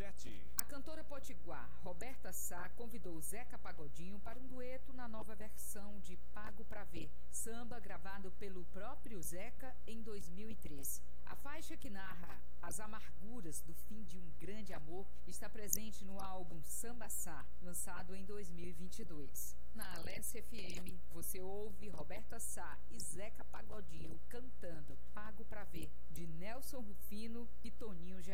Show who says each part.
Speaker 1: RC7.
Speaker 2: A cantora potiguar Roberta Sá convidou Zeca Pagodinho para um dueto na nova versão de Pago Pra Ver, samba gravado pelo próprio Zeca em 2003. A faixa que narra as amarguras do fim de um grande amor está presente no álbum Samba Sá, lançado em 2022. Na Alessia FM, você ouve Roberta Sá e Zeca Pagodinho cantando Pago Pra Ver, de Nelson Rufino e Toninho